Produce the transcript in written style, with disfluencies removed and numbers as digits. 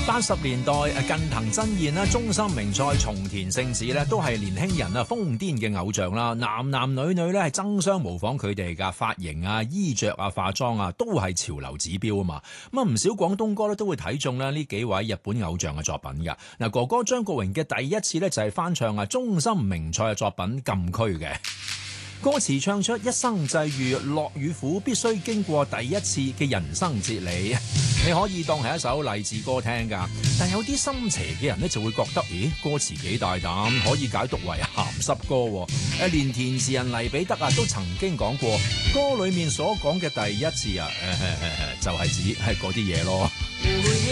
80年代近藤真彥啦、中森明菜、松田聖子咧，都係年輕人瘋癲嘅偶像啦。男男女女咧係爭相模仿佢哋噶髮型啊、衣着啊、化妝啊，都係潮流指標啊嘛。咁啊，唔少廣東歌咧都會睇中咧呢幾位日本偶像嘅作品噶。嗱，哥哥張國榮嘅第一次咧就係翻唱中森明菜嘅作品《禁區》嘅。歌詞唱出一生際遇，樂與苦必須經過第一次嘅人生哲理。你可以當係一首勵志歌聽㗎，但有啲心邪嘅人咧就會覺得，咦，歌詞幾大膽，可以解讀為鹹濕歌。連填詞人黎彼得都曾經講過，歌裡面所講嘅第一次就係指係嗰啲嘢咯。